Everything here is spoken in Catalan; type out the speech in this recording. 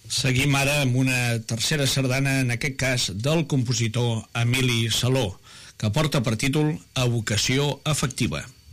Seguim ara amb una tercera sardana, en aquest cas del compositor Emili Saló, que porta per títol Evocació afectiva.